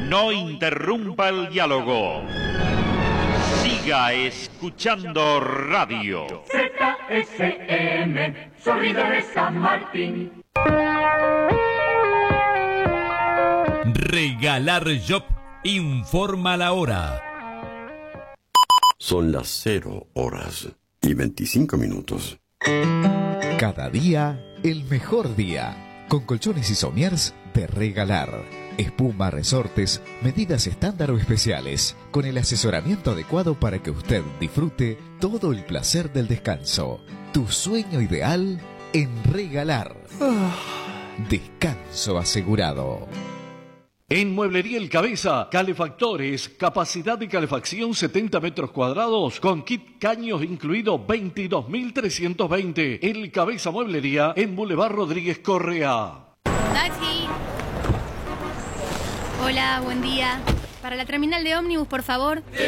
No interrumpa el diálogo. Siga escuchando radio. ZSM, sonido de San Martín. Regalar Shop informa la hora. Son las 0 horas y 25 minutos. Cada día, el mejor día. Con colchones y somiers de Regalar. Espuma, resortes, medidas estándar o especiales. Con el asesoramiento adecuado para que usted disfrute todo el placer del descanso. Tu sueño ideal en Regalar. Descanso asegurado. En Mueblería El Cabeza, calefactores, capacidad de calefacción 70 metros cuadrados, con kit caños incluido 22.320. El Cabeza Mueblería en Boulevard Rodríguez Correa. Taxi. Hola, buen día. Para la terminal de ómnibus, por favor.